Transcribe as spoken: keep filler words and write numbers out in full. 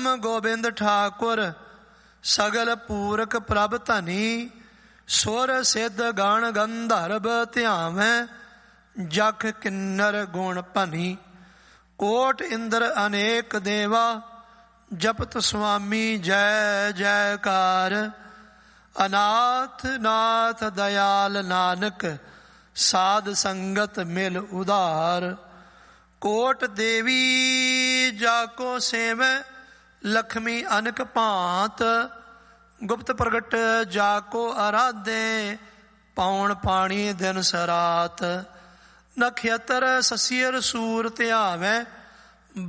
ਰਾਮ ਗੋਬਿੰਦ ਠਾਕੁਰ ਸਗਲ ਪੂਰਕ ਪ੍ਰਭ ਧਨੀ। ਸੁਰ ਸਿੱਧ ਗਣ ਗੰਧਰਵ ਧਿਆਵੈ ਜਖ ਕਿੰਨਰ ਗੁਣ ਭਨੀ। ਕੋਟ ਇੰਦਰ ਅਨੇਕ ਦੇਵਾ ਜਪਤ ਸੁਆਮੀ ਜੈ ਜੈਕਾਰ। ਅਨਾਥ ਨਾਥ ਦਇਆਲ ਨਾਨਕ ਸਾਧ ਸੰਗਤ ਮਿਲ ਉਧਾਰ। ਕੋਟ ਦੇਵੀ ਜਾਕੋ ਸੇਵੈ ਲਖਮੀ ਅਨਕ ਭਾਂਤ। ਗੁਪਤ ਪ੍ਰਗਟ ਜਾਕੋ ਅਰਾਧੇ ਪੌਣ ਪਾਣੀ ਦਿਨ ਸਰਾਤ। ਨਖੇਤਰ ਸਸੀਰ ਸੂਰ ਧਿਆਵੈ